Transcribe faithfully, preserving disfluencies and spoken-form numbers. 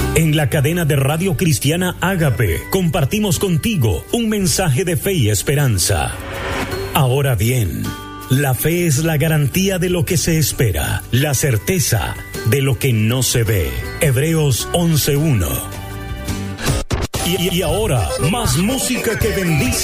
En la cadena de Radio Cristiana Ágape compartimos contigo un mensaje de fe y esperanza. Ahora bien, la fe es la garantía de lo que se espera, la certeza de lo que no se ve. Hebreos once uno. Y, y ahora, más música que bendice.